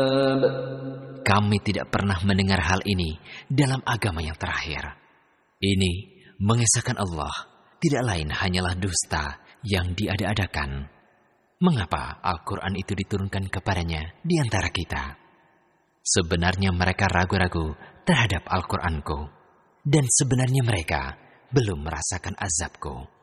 Kami tidak pernah mendengar hal ini dalam agama yang terakhir. Ini mengesahkan Allah, tidak lain hanyalah dusta yang diada-adakan. Mengapa Al-Quran itu diturunkan kepadanya di antara kita? Sebenarnya mereka ragu-ragu terhadap Al-Quranku, dan sebenarnya mereka belum merasakan azabku.